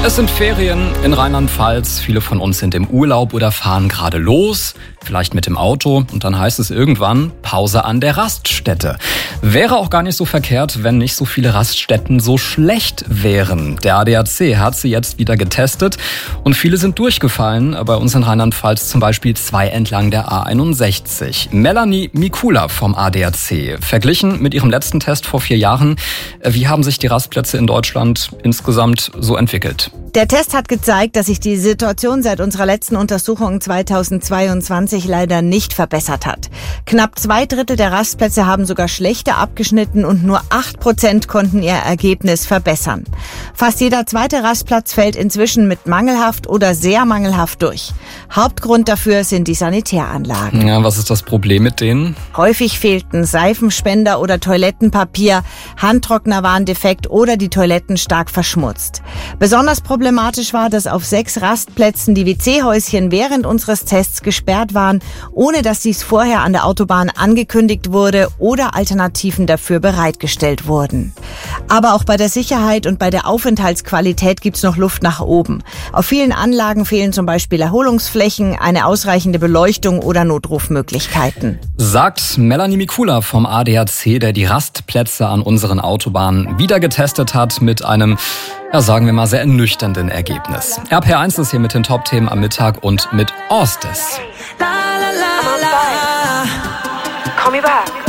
Es sind Ferien in Rheinland-Pfalz. Viele von uns sind im Urlaub oder fahren gerade los, vielleicht mit dem Auto. Und dann heißt es irgendwann Pause an der Raststätte. Wäre auch gar nicht so verkehrt, wenn nicht so viele Raststätten so schlecht wären. Der ADAC hat sie jetzt wieder getestet und viele sind durchgefallen. Bei uns in Rheinland-Pfalz zum Beispiel 2 entlang der A61. Melanie Mikula vom ADAC. Verglichen mit ihrem letzten Test vor 4 Jahren, wie haben sich die Rastplätze in Deutschland insgesamt so entwickelt? Der Test hat gezeigt, dass sich die Situation seit unserer letzten Untersuchung 2022 leider nicht verbessert hat. Knapp 2/3 der Rastplätze haben sogar schlechter abgeschnitten und nur 8% konnten ihr Ergebnis verbessern. Fast jeder zweite Rastplatz fällt inzwischen mit mangelhaft oder sehr mangelhaft durch. Hauptgrund dafür sind die Sanitäranlagen. Ja, was ist das Problem mit denen? Häufig fehlten Seifenspender oder Toilettenpapier, Handtrockner waren defekt oder die Toiletten stark verschmutzt. Besonders problematisch war, dass auf 6 Rastplätzen die WC-Häuschen während unseres Tests gesperrt waren, ohne dass dies vorher an der Autobahn angekündigt wurde oder Alternativen dafür bereitgestellt wurden. Aber auch bei der Sicherheit und bei der Aufenthaltsqualität gibt's noch Luft nach oben. Auf vielen Anlagen fehlen zum Beispiel Erholungsflächen, eine ausreichende Beleuchtung oder Notrufmöglichkeiten. Sagt Melanie Mikula vom ADAC, der die Rastplätze an unseren Autobahnen wieder getestet hat mit einem, ja, sagen wir mal, sehr ernüchternden Ergebnis. RPR1 ist hier mit den Top-Themen am Mittag und mit Orstes. Call me back.